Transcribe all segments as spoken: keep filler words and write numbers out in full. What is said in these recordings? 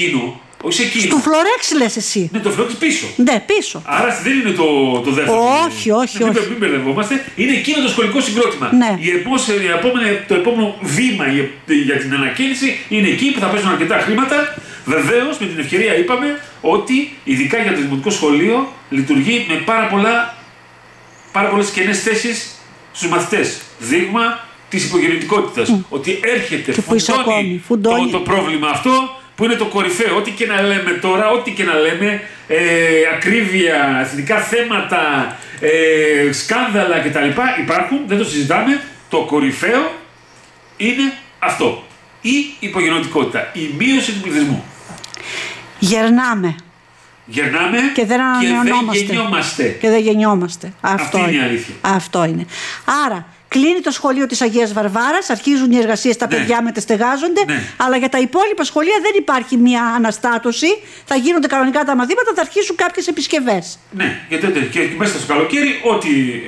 εκείνο. Όχι σε εκείνο. Του Φλωρέξ λες εσύ. Ναι, το Φλωρέξ πίσω. Ναι, πίσω. Άρα δεν είναι το, το δεύτερο. Όχι, όχι, ναι, όχι. Μην, μην μπερδευόμαστε. Είναι εκείνο το σχολικό συγκρότημα. Ναι. Η επόμενη, η επόμενη, το επόμενο βήμα για, για την ανακαίνιση είναι εκεί που θα παίζουν αρκετά χρήματα. Βεβαίως, με την ευκαιρία είπαμε ότι ειδικά για το δημοτικό σχολείο λειτουργεί με πάρα, πολλά, πάρα πολλές κενές θέσεις στους μαθητές. Δείγμα της υπογεννητικότητας. Mm. Ότι έρχεται, φουντώνει, φουντώνει. Το, το πρόβλημα αυτό που είναι το κορυφαίο. Ό,τι και να λέμε τώρα, ό,τι και να λέμε, ε, ακρίβεια, εθνικά θέματα, ε, σκάνδαλα κτλ. Υπάρχουν, δεν το συζητάμε. Το κορυφαίο είναι αυτό. Η υπογεννητικότητα, η μείωση του πληθυσμού. Γερνάμε. Γερνάμε και δεν ανανεωνόμαστε. Και δεν γεννιόμαστε. Και δεν γεννιόμαστε. Αυτό Αυτή είναι είναι η αλήθεια. Αυτό είναι. Άρα, κλείνει το σχολείο της Αγίας Βαρβάρας, αρχίζουν οι εργασίες, τα ναι. παιδιά μετεστεγάζονται, ναι. αλλά για τα υπόλοιπα σχολεία δεν υπάρχει μια αναστάτωση. Θα γίνονται κανονικά τα μαθήματα, θα αρχίσουν κάποιες επισκευές. Ναι, γιατί και μέσα στο καλοκαίρι, ό,τι,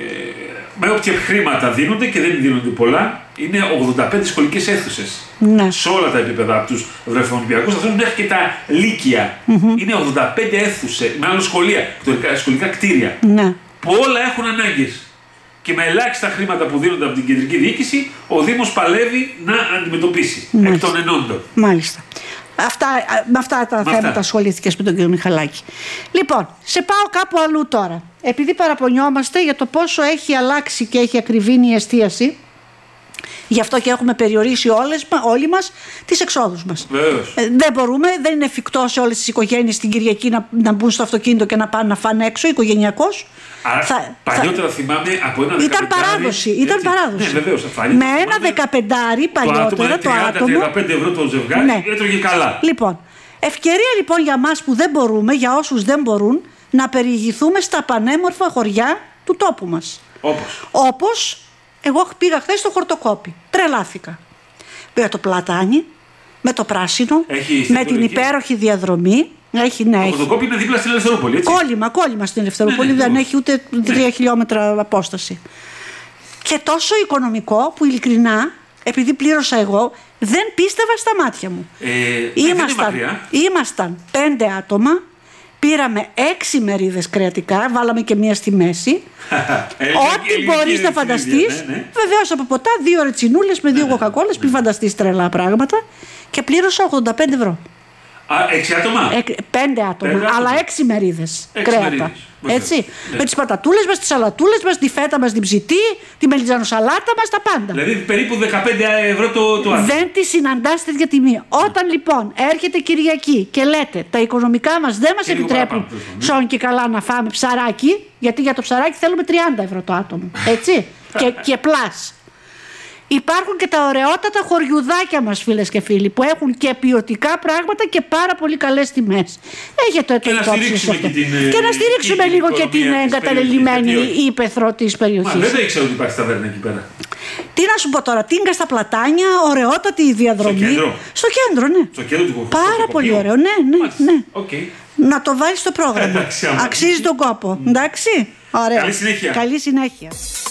με όποια χρήματα δίνονται και δεν δίνονται πολλά, είναι ογδόντα πέντε σχολικές αίθουσες. Ναι. Σε όλα τα επίπεδα από τους βρεφονιπιακούς σταθμούς μέχρι και τα λύκεια. Mm-hmm. Είναι ογδόντα πέντε αίθουσες, με άλλα σχολεία, σχολικά κτίρια. Ναι. Που όλα έχουν ανάγκες. Και με ελάχιστα χρήματα που δίνονται από την κεντρική διοίκηση, ο Δήμος παλεύει να αντιμετωπίσει. Μάλιστα. Εκ των ενόντων. Μάλιστα. Αυτά, με αυτά τα με θέματα αυτά. ασχολήθηκες με τον κύριο Μιχαλάκη. Λοιπόν, σε πάω κάπου αλλού τώρα. Επειδή παραπονιόμαστε για το πόσο έχει αλλάξει και έχει ακριβήνει η εστίαση, γι' αυτό και έχουμε περιορίσει όλες, όλοι μας τις εξόδους μας. Βεβαίως. Ε, δεν μπορούμε, δεν είναι εφικτό σε όλες τις οικογένειες την Κυριακή να, να μπουν στο αυτοκίνητο και να πάνε να φάνε έξω οικογενειακώς. Άρα, θα, παλιότερα θα... θυμάμαι από ένα δεκαπεντάρι. Ήταν παράδοση. Ήταν παράδοση. Ναι, βεβαίως, με ένα δεκαπεντάρι παλιότερα το άτομο. τριάντα με πέντε ευρώ το ζευγάρι, ναι. Έτρωγε καλά. Λοιπόν, ευκαιρία λοιπόν για μας που δεν μπορούμε, για όσους δεν μπορούν, να περιηγηθούμε στα πανέμορφα χωριά του τόπου μας. Όπως. Όπως εγώ πήγα χθες στο Χορτοκόπι. Τρελάθηκα. Πήγα το Πλατάνι, με το πράσινο, έχει με την υπέροχη διαδρομή. Έχει, ναι, το Χορτοκόπι είναι δίπλα στην Ελευθερούπολη, έτσι. Κόλλημα, κόλλημα στην Ελευθερούπολη, ναι, ναι, δεν ναι. έχει ούτε τρία ναι. χιλιόμετρα απόσταση. Και τόσο οικονομικό που ειλικρινά, επειδή πλήρωσα εγώ, δεν πίστευα στα μάτια μου. Ε, ήμασταν, ήμασταν πέντε άτομα, πήραμε έξι μερίδες κρεατικά, βάλαμε και μία στη μέση. Ό,τι μπορείς να φανταστείς. Ναι, ναι. Βεβαίως από ποτά, δύο ρετσινούλες με δύο κοκακόλες, ναι, ναι. Μην φανταστείς τρελά πράγματα. Και πλήρωσα ογδόντα πέντε ευρώ. Α, έξι άτομα. Ε, πέντε άτομα, πέντε αλλά άτομα. έξι μερίδες κρέατα. Μερίδες. Έτσι. Ναι. Με τις πατατούλες μας, τις σαλατούλες μας, τη φέτα μας, την ψητή, τη μελιτζανοσαλάτα μας, τα πάντα. Δηλαδή περίπου δεκαπέντε ευρώ το, το άτομο. Δεν τη συναντάς τέτοια τιμή. Όταν λοιπόν έρχεται Κυριακή και λέτε τα οικονομικά μας δεν μας επιτρέπουν σόν και καλά να φάμε ψαράκι, γιατί για το ψαράκι θέλουμε τριάντα ευρώ το άτομο. Έτσι. και, και πλάς. Υπάρχουν και τα ωραιότατα χωριουδάκια μας, φίλες και φίλοι, που έχουν και ποιοτικά πράγματα και πάρα πολύ καλές τιμές. Έχετε το υπόψη σε αυτό. Και, την, και να στηρίξουμε λίγο και την εγκαταλελειμμένη ύπαιθρο της περιοχής. Μα δεν ήξερα ότι υπάρχει ταβέρνα εκεί πέρα. Τι να σου πω τώρα, τίνγκα στα πλατάνια, ωραιότατη η διαδρομή. Στο κέντρο. Στο κέντρο, ναι. Στο κέντρο του Πάρα πολύ ωραίο, ναι, ναι. ναι. Okay. Να το βάλεις στο πρόγραμμα. Εντάξει, αξίζει τον κόπο. Εντάξει. Ωραία. Καλή συνέχεια. Καλή συνέχεια.